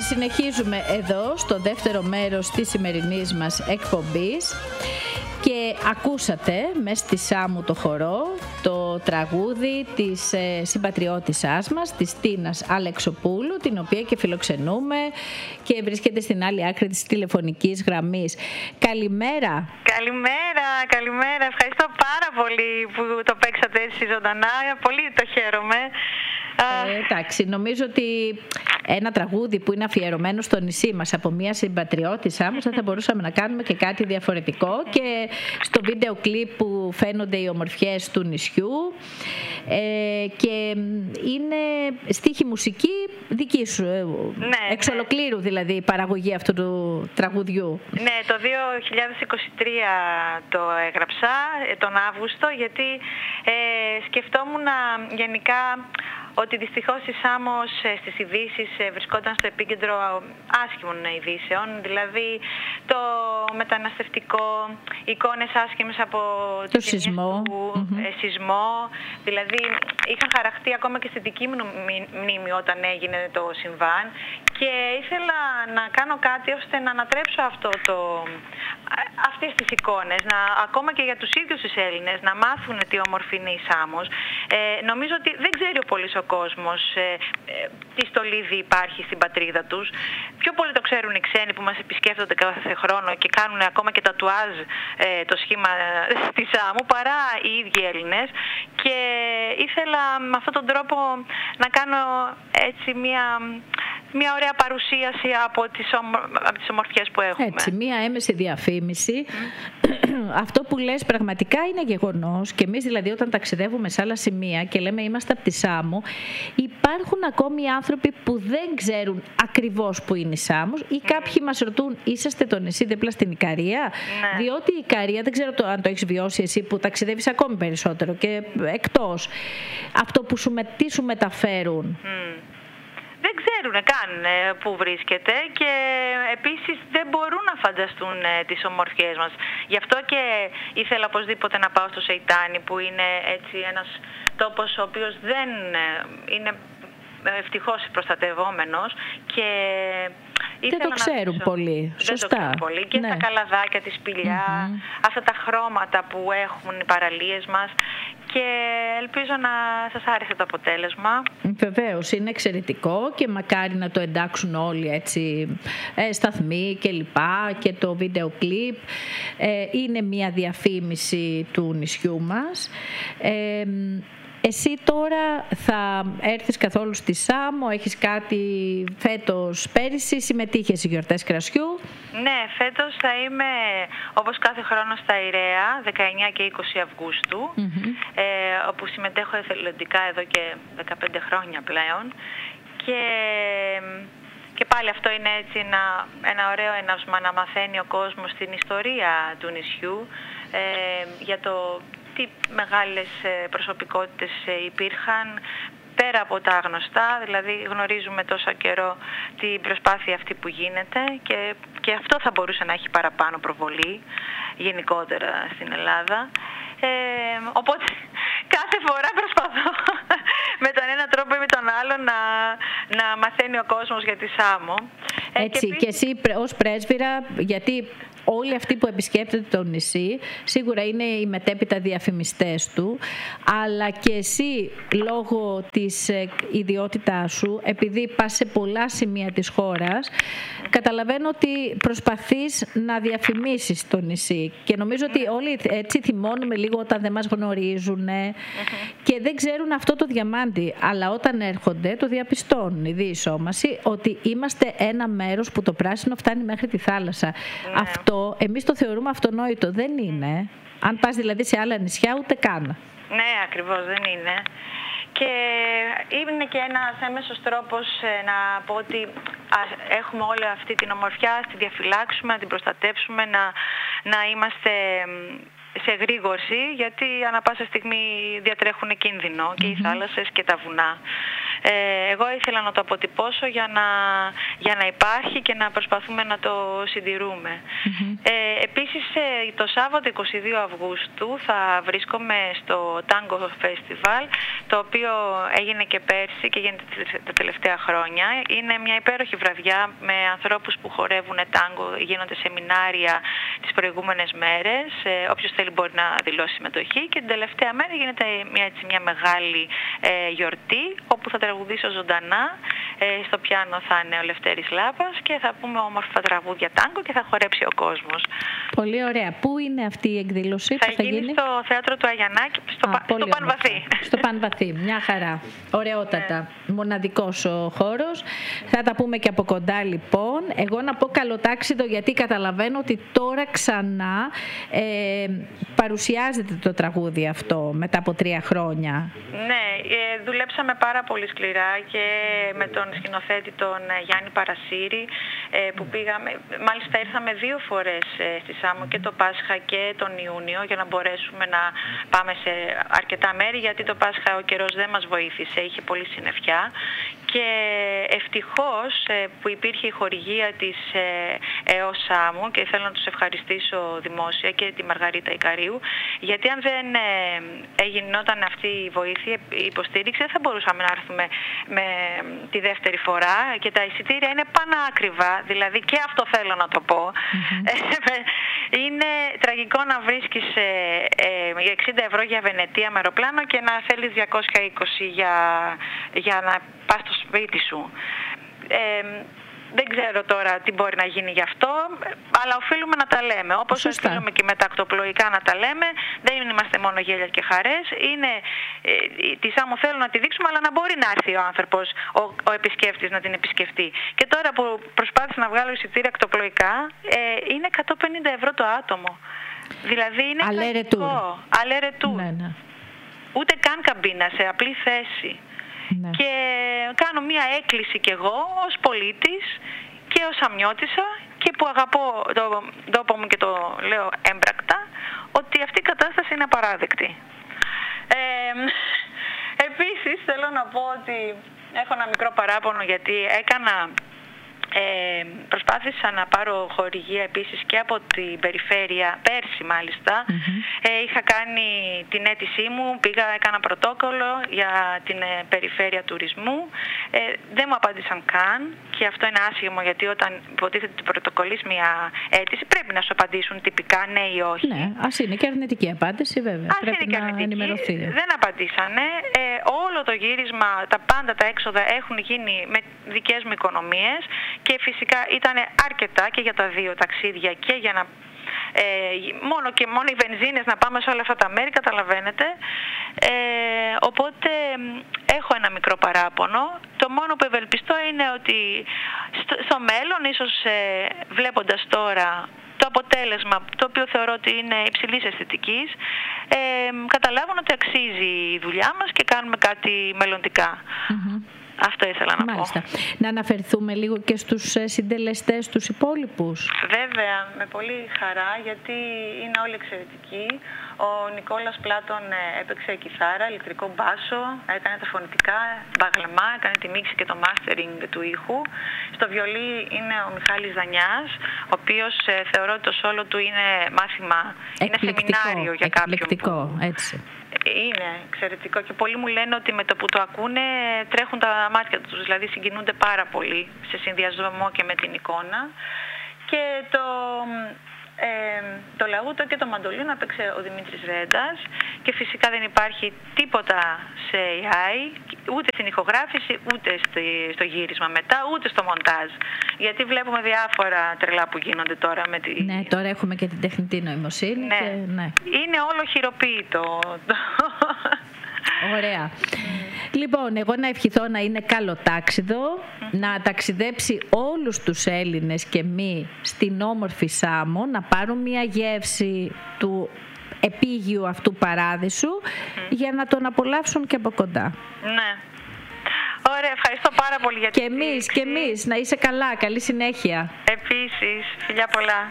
συνεχίζουμε εδώ στο δεύτερο μέρος της σημερινής μας εκπομπής και ακούσατε μες στη Σάμου το χορό το τραγούδι της συμπατριώτισσάς μας, της Τίνας Αλεξοπούλου, την οποία και φιλοξενούμε και βρίσκεται στην άλλη άκρη της τηλεφωνικής γραμμής. Καλημέρα! Καλημέρα. Ευχαριστώ πάρα πολύ που το παίξατε έτσι ζωντανά. Πολύ το χαίρομαι. Εντάξει, νομίζω ότι ένα τραγούδι που είναι αφιερωμένο στο νησί μας από μια συμπατριώτησά μας θα μπορούσαμε να κάνουμε και κάτι διαφορετικό, και στο βίντεο κλιπ που φαίνονται οι ομορφιές του νησιού και είναι στίχη μουσική δική σου, εξ ολοκλήρου δηλαδή η παραγωγή αυτού του τραγουδιού. Ναι, το 2023 το έγραψα, τον Αύγουστο, γιατί σκεφτόμουν γενικά ότι δυστυχώς η Σάμος στις ειδήσεις βρισκόταν στο επίκεντρο άσχημων ειδήσεων, δηλαδή το μεταναστευτικό, εικόνες άσχημες από το σεισμό, σεισμό, δηλαδή είχαν χαραχτεί ακόμα και στη δική μου μνήμη όταν έγινε το συμβάν, και ήθελα να κάνω κάτι ώστε να ανατρέψω αυτές τις εικόνες, ακόμα και για τους ίδιους τους Έλληνες, να μάθουν τι όμορφη είναι η Σάμος. Νομίζω ότι δεν ξέρει πολύς ο κόσμος τι στολίδι υπάρχει στην πατρίδα τους. Πιο πολύ το ξέρουν οι ξένοι που μας επισκέφτονται κάθε χρόνο και κάνουν ακόμα και τατουάζ το σχήμα στη Σάμου, παρά οι ίδιοι Έλληνες, και ήθελα με αυτόν τον τρόπο να κάνω έτσι μια ωραία παρουσίαση από τις ομορφιές που έχουμε. Έτσι, μια έμεση διαφήμιση. Αυτό που λες πραγματικά είναι γεγονός, και εμείς δηλαδή όταν ταξιδεύουμε σε άλλα σημεία και λέμε είμαστε από τη Σάμο, υπάρχουν ακόμη άνθρωποι που δεν ξέρουν ακριβώς που είναι η Σάμος, ή κάποιοι μας ρωτούν είσαστε το νησί δίπλα στην Ικαρία, διότι η Ικαρία, δεν ξέρω αν το έχεις βιώσει εσύ που ταξιδεύεις ακόμη περισσότερο και εκτός, αυτό που τι σου μεταφέρουν. Δεν ξέρουν καν πού βρίσκεται, και επίσης δεν μπορούν να φανταστούν τις ομορφιές μας. Γι' αυτό και ήθελα οπωσδήποτε να πάω στο Σεϊτάνι, που είναι έτσι ένας τόπος ο οποίος δεν είναι ευτυχώς προστατευόμενος, και δεν το ξέρουν πολύ. Σωστά. Δεν το ξέρουν πολύ. Και τα καλαδάκια, τη σπηλιά, αυτά τα χρώματα που έχουν οι παραλίες μας, και ελπίζω να σας άρεσε το αποτέλεσμα. Βεβαίως, είναι εξαιρετικό και μακάρι να το εντάξουν όλοι έτσι, σταθμοί και λοιπά, και το βίντεο κλιπ. Είναι μια διαφήμιση του νησιού μας. Εσύ τώρα θα έρθεις καθόλου στη Σάμο, έχεις κάτι φέτος, πέρυσι συμμετείχες σε γιορτές κρασιού? Ναι, φέτος θα είμαι όπως κάθε χρόνο στα Ιραία, 19 και 20 Αυγούστου, όπου συμμετέχω εθελοντικά εδώ και 15 χρόνια πλέον, και πάλι αυτό είναι έτσι ένα ωραίο έναυσμα να μαθαίνει ο κόσμος την ιστορία του νησιού, για το τι μεγάλες προσωπικότητες υπήρχαν πέρα από τα γνωστά, δηλαδή γνωρίζουμε τόσο καιρό την προσπάθεια αυτή που γίνεται, και αυτό θα μπορούσε να έχει παραπάνω προβολή γενικότερα στην Ελλάδα. Οπότε κάθε φορά προσπαθώ με τον ένα τρόπο ή με τον άλλο να μαθαίνει ο κόσμος για τη Σάμο. Έτσι, και εσύ ως πρέσβυρα, γιατί όλοι αυτοί που επισκέπτονται το νησί σίγουρα είναι οι μετέπειτα διαφημιστές του, αλλά και εσύ λόγω της ιδιότητάς σου, επειδή πας σε πολλά σημεία της χώρας, καταλαβαίνω ότι προσπαθείς να διαφημίσεις το νησί, και νομίζω ότι όλοι έτσι θυμώνουμε λίγο όταν δεν μας γνωρίζουν και δεν ξέρουν αυτό το διαμάντι, αλλά όταν έρχονται το διαπιστώνουν η διεισόμαση, ότι είμαστε ένα μέρος που το πράσινο φτάνει μέχρι τη θάλασσα. Αυτό εμείς το θεωρούμε αυτονόητο, δεν είναι. Αν πας δηλαδή σε άλλα νησιά, ούτε καν. Ναι, ακριβώς, δεν είναι. Και είναι και ένας έμεσος τρόπος να πω ότι έχουμε όλη αυτή την ομορφιά, να τη διαφυλάξουμε, να την προστατεύσουμε, να είμαστε σε γρήγορση, γιατί ανά πάσα στιγμή διατρέχουν κίνδυνο και οι θάλασσες και τα βουνά. Εγώ ήθελα να το αποτυπώσω για να υπάρχει και να προσπαθούμε να το συντηρούμε. Επίσης, το Σάββατο 22 Αυγούστου θα βρίσκομαι στο Tango Festival, το οποίο έγινε και πέρσι και γίνεται τα τελευταία χρόνια. Είναι μια υπέροχη βραδιά με ανθρώπους που χορεύουν τάγκο, γίνονται σεμινάρια τις προηγούμενες μέρες. Όποιος θέλει μπορεί να δηλώσει συμμετοχή και την τελευταία μέρα γίνεται μια μεγάλη γιορτή όπου θα τραγουδήσω ζωντανά. Στο πιάνο θα είναι ο Λευτέρης Λάπας και θα πούμε όμορφα τραγούδια τάγκο και θα χορέψει ο κόσμος. Πολύ ωραία. Πού είναι αυτή η εκδήλωση? Θα γίνει στο Θέατρο του Αγιαννάκη, στο Πανβαθί. Στο Πανβαθί, μια χαρά. Ωραιότατα. Μοναδικός ο χώρος. Θα τα πούμε και από κοντά λοιπόν. Εγώ να πω καλοτάξιδο, γιατί καταλαβαίνω ότι τώρα ξανά παρουσιάζεται το τραγούδι αυτό μετά από 3 χρόνια. Ναι, δουλέψαμε πάρα πολύ σκληρά και με τον σκηνοθέτη τον Γιάννη Παρασύρη που πήγαμε, μάλιστα ήρθαμε 2 φορές στη Σάμο και το Πάσχα και τον Ιούνιο για να μπορέσουμε να πάμε σε αρκετά μέρη, γιατί το Πάσχα ο καιρός δεν μας βοήθησε, είχε πολύ συννεφιά και ευτυχώς που υπήρχε η χορηγία της ΕΟΣ Σάμου και θέλω να τους ευχαριστήσω δημόσια και τη Μαργαρίτα Ικαρίου, γιατί αν δεν γινόταν αυτή η βοήθεια, η υποστήριξη, δεν θα μπορούσαμε να έρθουμε με τη δεύτερη φορά και τα εισιτήρια είναι πανάκριβα, δηλαδή και αυτό θέλω να το πω. Είναι τραγικό να βρίσκεις 60 ευρώ για Βενετία με αεροπλάνο και να θέλεις 220 για να πας στο σπίτι σου. Δεν ξέρω τώρα τι μπορεί να γίνει γι' αυτό, αλλά οφείλουμε να τα λέμε. Όπως οφείλουμε και με τα ακτοπλοϊκά να τα λέμε, δεν είμαστε μόνο γέλια και χαρές. Είναι τη Σάμο θέλω να τη δείξουμε, αλλά να μπορεί να έρθει ο άνθρωπος, ο επισκέπτης να την επισκεφτεί. Και τώρα που προσπάθησα να βγάλω εισιτήρια ακτοπλοϊκά, είναι 150 ευρώ το άτομο. Δηλαδή είναι κακό. Αλέρετουρ. Ναι. Ούτε καν καμπίνα, σε απλή θέση. Ναι. Και κάνω μία έκκληση κι εγώ ως πολίτης και ως Σαμιώτισσα και που αγαπώ τον τόπο μου και το λέω έμπρακτα, ότι αυτή η κατάσταση είναι απαράδεκτη. Επίσης θέλω να πω ότι έχω ένα μικρό παράπονο, γιατί προσπάθησα να πάρω χορηγία επίσης και από την περιφέρεια, πέρσι μάλιστα. Είχα κάνει την αίτησή μου, πήγα, έκανα πρωτόκολλο για την περιφέρεια τουρισμού. Δεν μου απάντησαν καν και αυτό είναι άσχημο, γιατί όταν υποτίθεται ότι πρωτοκολλείς μια αίτηση πρέπει να σου απαντήσουν τυπικά ναι ή όχι. Ναι, ας είναι και αρνητική απάντηση βέβαια. Πρέπει να ενημερωθεί. Δεν απαντήσανε. Όλο το γύρισμα, τα πάντα τα έξοδα έχουν γίνει με δικές μου οικονομίες και φυσικά ήταν αρκετά και για τα 2 ταξίδια και για να μόνο οι βενζίνες να πάμε σε όλα αυτά τα μέρη, καταλαβαίνετε. Οπότε έχω ένα μικρό παράπονο. Το μόνο που ευελπιστώ είναι ότι στο μέλλον, ίσως βλέποντας τώρα το αποτέλεσμα, το οποίο θεωρώ ότι είναι υψηλής αισθητικής, καταλάβουν ότι αξίζει η δουλειά μας και κάνουμε κάτι μελλοντικά. Αυτό ήθελα να πω. Να αναφερθούμε λίγο και στους συντελεστές, τους υπόλοιπους. Βέβαια, με πολύ χαρά, γιατί είναι όλοι εξαιρετικοί. Ο Νικόλας Πλάτων έπαιξε κιθάρα, ηλεκτρικό μπάσο, έκανε τα φωνητικά, μπαγλεμά, έκανε τη μίξη και το mastering του ήχου. Στο βιολί είναι ο Μιχάλης Δανιάς, ο οποίος θεωρώ ότι το σόλο του είναι μάθημα, είναι σεμινάριο για κάποιον. Εκπληκτικό, έτσι. Είναι εξαιρετικό και πολλοί μου λένε ότι με το που το ακούνε τρέχουν τα μάτια τους, δηλαδή συγκινούνται πάρα πολύ σε συνδυασμό και με την εικόνα. Και το λαούτο και το μαντολίνο έπαιξε ο Δημήτρης Ρέντας και φυσικά δεν υπάρχει τίποτα σε AI, ούτε στην ηχογράφηση, ούτε στο γύρισμα μετά, ούτε στο μοντάζ. Γιατί βλέπουμε διάφορα τρελά που γίνονται τώρα με τη... Ναι, τώρα έχουμε και την τεχνητή νοημοσύνη. Ναι. Και... ναι. Είναι όλο χειροποίητο. Ωραία. Λοιπόν, εγώ να ευχηθώ να είναι καλοτάξιδο, να ταξιδέψει όλους τους Έλληνες και μη στην όμορφη Σάμο, να πάρουν μια γεύση του επίγειου αυτού παράδεισου για να τον απολαύσουν και από κοντά. Ναι. Ωραία, ευχαριστώ πάρα πολύ για την και εμείς, να είσαι καλά, καλή συνέχεια. Επίσης, φιλιά πολλά.